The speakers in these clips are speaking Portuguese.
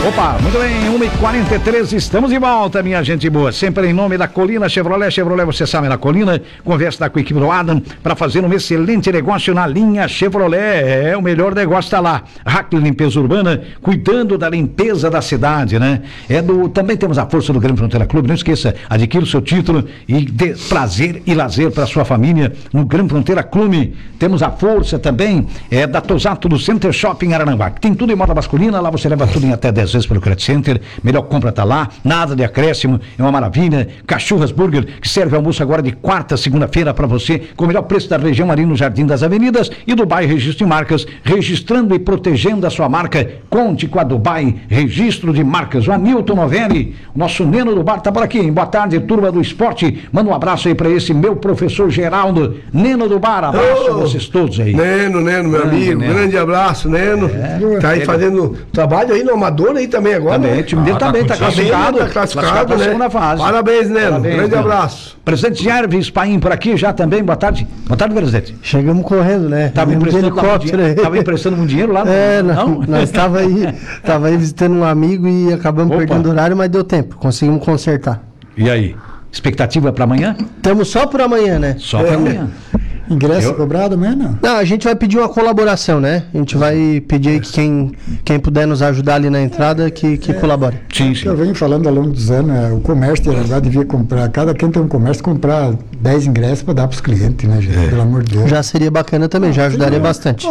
Opa, muito bem, 1h43, estamos de volta, minha gente boa. Sempre em nome da Colina Chevrolet. Chevrolet, você sabe, na Colina, conversa com a equipe do Adam para fazer um excelente negócio na linha Chevrolet. O melhor negócio está lá. Hackley Limpeza Urbana, cuidando da limpeza da cidade, né? Também temos a força do Grande Fronteira Clube. Não esqueça, adquira o seu título e dê prazer e lazer para sua família no Grande Fronteira Clube. Temos a força também da Tosato do Center Shopping Araranguá. Tem tudo em moda masculina, lá você leva tudo em até 10 vezes pelo Credit Center, melhor compra tá lá, nada de acréscimo, é uma maravilha. Cachorras Burger, que serve almoço agora de quarta a segunda-feira para você, com o melhor preço da região ali no Jardim das Avenidas e Dubai Registro de Marcas, registrando e protegendo a sua marca. Conte com a Dubai Registro de Marcas. O Anilton Novelli, o nosso Neno do Bar, tá por aqui, hein? Boa tarde, turma do esporte, manda um abraço aí para esse meu professor Geraldo, Neno do Bar, abraço a vocês todos aí. Neno, meu amigo, Neno. Grande abraço, Neno, tá aí fazendo trabalho aí no Amador aí também agora. Também, o time dele também tá classificado. Tá classificado, né? Segunda fase. Parabéns, Neno. Grande abraço. Presidente Jervis Paim por aqui já também. Boa tarde. Boa tarde, presidente. Chegamos correndo, né? Tava emprestando um dinheiro lá? Não? Nós estava aí visitando um amigo e acabamos perdendo o horário, mas deu tempo. Conseguimos consertar. E aí? Expectativa para amanhã? Estamos só por amanhã, né? Só para amanhã. Ingresso cobrado amanhã, não? Não, a gente vai pedir uma colaboração, né? A gente vai pedir aí que quem puder nos ajudar ali na entrada, que colabore. Sim. Eu venho falando ao longo dos anos, o comércio de Araranguá devia comprar, quem tem um comércio, comprar 10 ingressos para dar para os clientes, né, gente? Pelo amor de Deus. Já seria bacana também, já ajudaria bastante.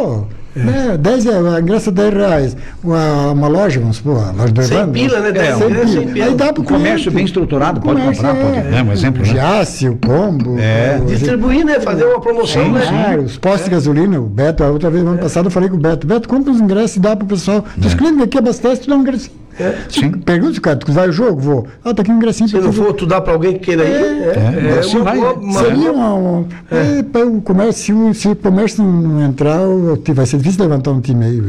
10 ingresso é 10 reais. Uma loja, vamos supor, a loja do Evandro. 100 pila, né? 10 ingressos, 100 pila. Aí dá pro comércio bem estruturado, pode comprar, pode. Um exemplo, né? Giasse, o Combo. Distribuir, né? Fazer uma promoção, né? Os postos de gasolina, o Beto, a outra vez, no ano passado, eu falei com o Beto, compra os ingressos e dá pro pessoal. Os clientes aqui abastecem, tu dá um ingressinho. Pergunta se o cara, tu vai ao jogo? Vou. Tá aqui um ingressinho. Se não for, tu dá pra alguém que queira ir. Seria o comércio, se o comércio não entrar, vai ser difícil levantar um time aí.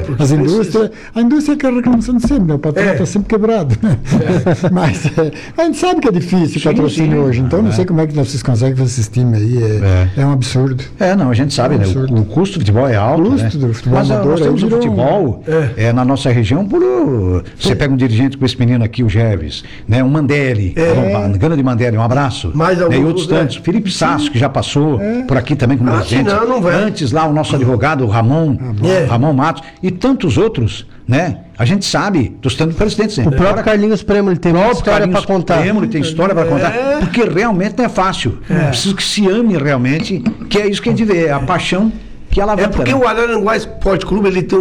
A indústria que reclamação sempre, né? O patrão está sempre quebrado. Né? Mas a gente sabe que é difícil o patrocínio hoje, então não sei como é que vocês conseguem fazer esses times aí. É um absurdo. Não, a gente sabe, né? O custo do futebol é alto. O custo do futebol amador. Mas nós temos o futebol na nossa região Você pega um dirigente com esse menino aqui, o Jervis, né? O Mandelli, Gana de Mandelli, um abraço. E outros tantos. Felipe Sasso, que já passou por aqui também como presidente. Antes lá o nosso advogado, o Ramon Matos, e tantos outros, né? A gente sabe dos tantos presidentes. O próprio Carlinhos Premo, ele tem muita história para contar. Ele tem história para contar, porque realmente não é fácil. Preciso que se ame realmente, que é isso que a gente vê, a paixão que ela vai. Porque o Araranguá Esporte Clube, ele tem